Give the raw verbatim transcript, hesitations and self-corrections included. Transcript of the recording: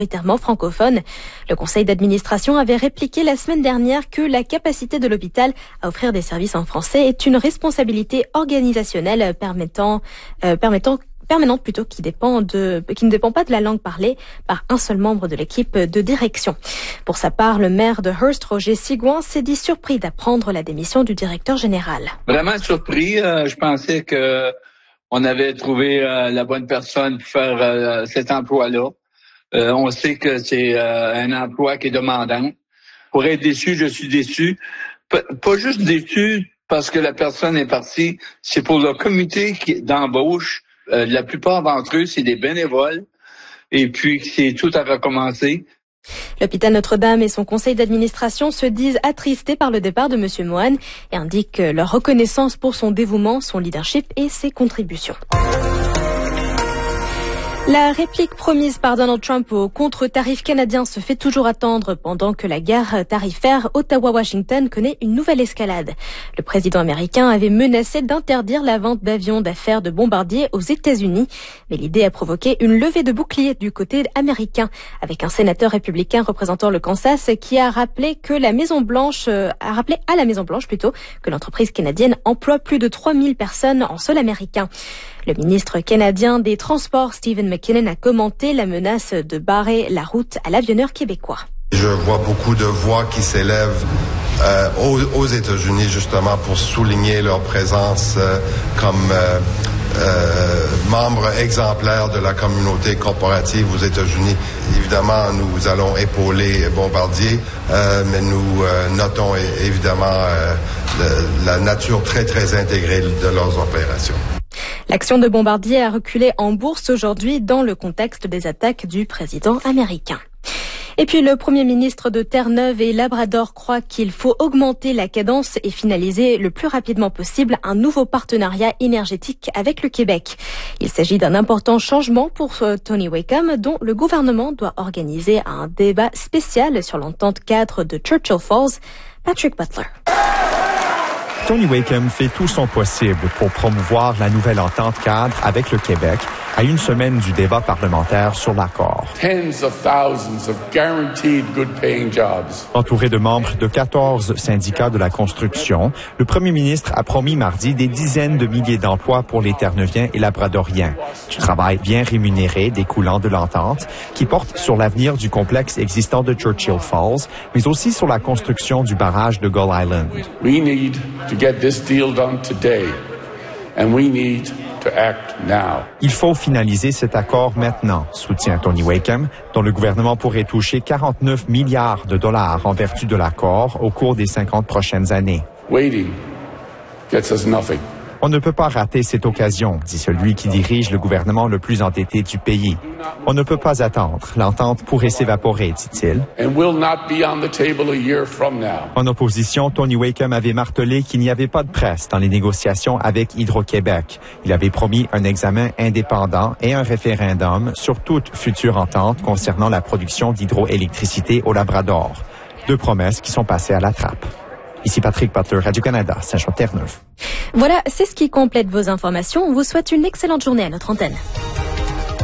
majoritairement francophone. Le conseil d'administration avait répliqué la semaine dernière que la capacité de l'hôpital à offrir des services en français est une responsabilité organisationnelle permettant, euh, permettant permanente plutôt qui dépend de qui ne dépend pas de la langue parlée par un seul membre de l'équipe de direction. Pour sa part, le maire de Hearst, Roger Sigouin, s'est dit surpris d'apprendre la démission du directeur général. Vraiment surpris, euh, je pensais que on avait trouvé euh, la bonne personne pour faire euh, cet emploi-là. Euh, on sait que c'est euh, un emploi qui est demandant. Pour être déçu, je suis déçu. P- pas juste déçu parce que la personne est partie, c'est pour le comité qui, d'embauche. Euh, la plupart d'entre eux, c'est des bénévoles. Et puis, c'est tout à recommencer. L'hôpital Notre-Dame et son conseil d'administration se disent attristés par le départ de M. Mohan et indiquent leur reconnaissance pour son dévouement, son leadership et ses contributions. La réplique promise par Donald Trump au contre-tarif canadien se fait toujours attendre pendant que la guerre tarifaire Ottawa-Washington connaît une nouvelle escalade. Le président américain avait menacé d'interdire la vente d'avions d'affaires de bombardiers aux États-Unis, mais l'idée a provoqué une levée de bouclier du côté américain, avec un sénateur républicain représentant le Kansas qui a rappelé que la Maison-Blanche a rappelé à la Maison-Blanche plutôt que l'entreprise canadienne emploie plus de trois mille personnes en sol américain. Le ministre canadien des Transports, Stephen McKinnon, a commenté la menace de barrer la route à l'avionneur québécois. Je vois beaucoup de voix qui s'élèvent euh, aux, aux États-Unis justement pour souligner leur présence euh, comme euh, euh, membres exemplaires de la communauté corporative aux États-Unis. Évidemment, nous allons épauler Bombardier, euh, mais nous euh, notons évidemment euh, le, la nature très, très intégrée de leurs opérations. L'action de Bombardier a reculé en bourse aujourd'hui dans le contexte des attaques du président américain. Et puis le Premier ministre de Terre-Neuve et Labrador croit qu'il faut augmenter la cadence et finaliser le plus rapidement possible un nouveau partenariat énergétique avec le Québec. Il s'agit d'un important changement pour Tony Wakeham, dont le gouvernement doit organiser un débat spécial sur l'entente cadre de Churchill Falls. Patrick Butler. Tony Wakeham fait tout son possible pour promouvoir la nouvelle entente cadre avec le Québec à une semaine du débat parlementaire sur l'accord. Tens of thousands of guaranteed good-paying jobs. Entouré de membres de quatorze syndicats de la construction, le premier ministre a promis mardi des dizaines de milliers d'emplois pour les Terre-Neuviens et Labradoriens. Du travail bien rémunéré découlant de l'entente qui porte sur l'avenir du complexe existant de Churchill Falls, mais aussi sur la construction du barrage de Gull Island. We need to get this deal done today, and we need to act now. Il faut finaliser cet accord maintenant, soutient Tony Wakeham, dont le gouvernement pourrait toucher quarante-neuf milliards de dollars en vertu de l'accord au cours des cinquante prochaines années. Waiting gets us nothing. On ne peut pas rater cette occasion, dit celui qui dirige le gouvernement le plus endetté du pays. On ne peut pas attendre. L'entente pourrait s'évaporer, dit-il. And will not be on the table a year from now. En opposition, Tony Wakeham avait martelé qu'il n'y avait pas de presse dans les négociations avec Hydro-Québec. Il avait promis un examen indépendant et un référendum sur toute future entente concernant la production d'hydroélectricité au Labrador. Deux promesses qui sont passées à la trappe. Ici Patrick Butler, Radio-Canada, Saint-Jean-Terre-Neuve. Voilà, c'est ce qui complète vos informations. On vous souhaite une excellente journée à notre antenne.